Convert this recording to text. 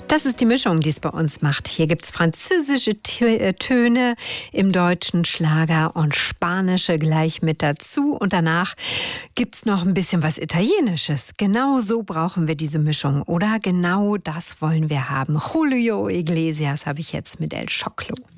Das ist die Mischung, die es bei uns macht. Hier gibt es französische Töne im deutschen Schlager und spanische gleich mit dazu. Und danach gibt es noch ein bisschen was Italienisches. Genau so brauchen wir diese Mischung. Oder genau das wollen wir haben. Julio Iglesias habe ich jetzt mit El Choclo.